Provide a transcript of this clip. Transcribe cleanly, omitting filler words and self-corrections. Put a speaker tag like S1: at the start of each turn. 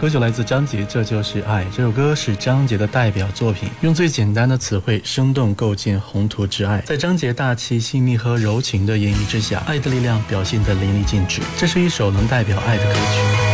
S1: 歌曲来自张杰，这就是爱。这首歌是张杰的代表作品，用最简单的词汇生动构建宏图之爱。在张杰大气细腻和柔情的演绎之下，爱的力量表现得淋漓尽致。这是一首能代表爱的歌曲。